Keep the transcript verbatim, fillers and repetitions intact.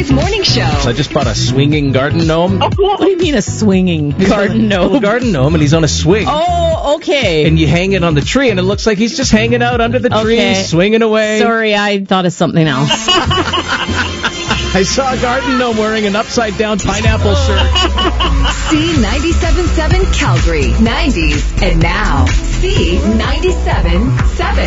Weekdays morning show. So I just bought a swinging garden gnome. What do you mean a swinging garden gnome? gnome? Garden gnome, and he's on a swing. Oh, okay. And you hang it on the tree, and it looks like he's just hanging out under the tree, Okay. swinging away. Sorry, I thought of something else. I saw a garden gnome wearing an upside-down pineapple shirt. C ninety-seven point seven Calgary, nineties, and now C ninety-seven point seven.